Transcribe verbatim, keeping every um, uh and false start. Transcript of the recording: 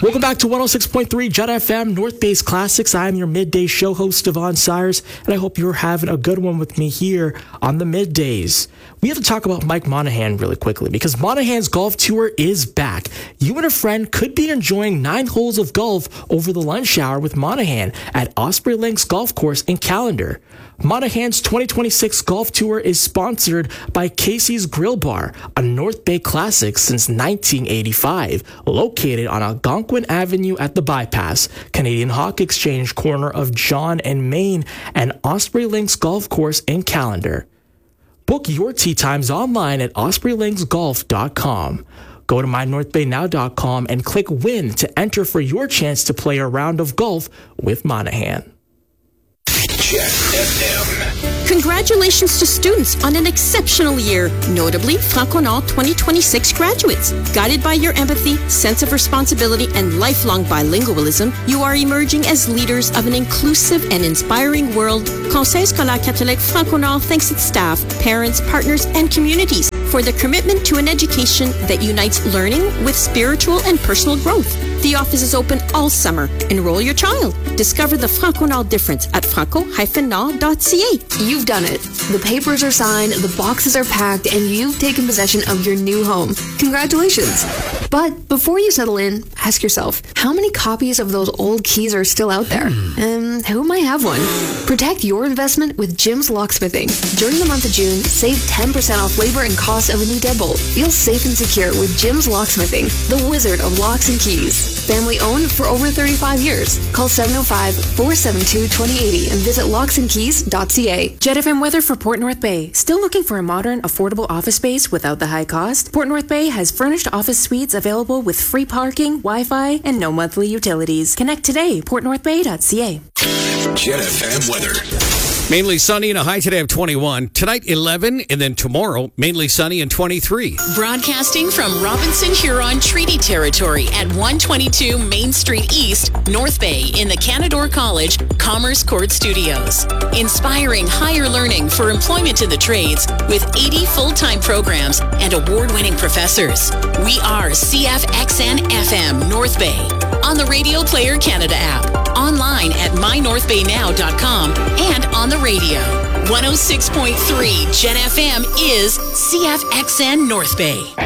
Welcome back to one oh six point three Jet F M, North Bay's Classics. I'm your midday show host, Devon Sires, and I hope you're having a good one with me here on the middays. We have to talk about Mike Monahan really quickly because Monahan's golf tour is back. You and a friend could be enjoying nine holes of golf over the lunch hour with Monahan at Osprey Links Golf Course in Callender. Monahan's twenty twenty-six golf tour is sponsored by Casey's Grill Bar, a North Bay classic since nineteen eighty-five, located on Algonquin Avenue at the Bypass, Canadian Hawk Exchange corner of John and Main, and Osprey Links Golf Course in Callender. Book your tee times online at osprey links golf dot com. Go to my north bay now dot com and click Win to enter for your chance to play a round of golf with Monahan. Jet F M. Congratulations to students on an exceptional year, notably Franco-Nord twenty twenty-six graduates. Guided by your empathy, sense of responsibility, and lifelong bilingualism, you are emerging as leaders of an inclusive and inspiring world. Conseil Scolaire Catholique Franco-Nord thanks its staff, parents, partners, and communities for their commitment to an education that unites learning with spiritual and personal growth. The office is open all summer. Enroll your child. Discover the Franco-Nord difference at franco dash nord dot c a. You've done it. The papers are signed, the boxes are packed, and you've taken possession of your new home. Congratulations. But before you settle in, ask yourself, how many copies of those old keys are still out there? And who might have one? Protect your investment with Jim's Locksmithing. During the month of June, save ten percent off labor and cost of a new deadbolt. Feel safe and secure with Jim's Locksmithing, the wizard of locks and keys. Family owned for over thirty-five years. Call seven oh five, four seven two, two oh eight oh and visit locks and keys dot c a. Jet F M weather for Port North Bay. Still looking for a modern, affordable office space without the high cost? Port North Bay has furnished office suites available with free parking, Wi-Fi, and no monthly utilities. Connect today, port north bay dot c a. Jet F M weather. Mainly sunny and a high today of twenty-one. Tonight, eleven, and then tomorrow, mainly sunny and twenty-three. Broadcasting from Robinson Huron Treaty Territory at one twenty-two Main Street East, North Bay, in the Canadore College Commerce Court Studios. Inspiring higher learning for employment in the trades with eighty full-time programs and award-winning professors. We are C F X N F M North Bay on the Radio Player Canada app, online at my north bay now dot com, and on the radio. one oh six point three Jet F M is C F X N North Bay.